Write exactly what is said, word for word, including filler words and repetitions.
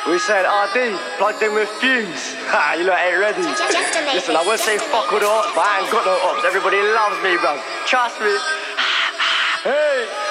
We said R D, plugged in with fumes. Ha, you lot ain't ready. Listen, I won't say fuck all the ops, but I ain't got no ops. Everybody loves me, bruv. Trust me. Hey.